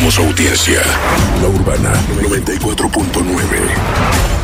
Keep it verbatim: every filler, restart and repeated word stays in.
somos audiencia. La Urbana noventa y cuatro punto nueve.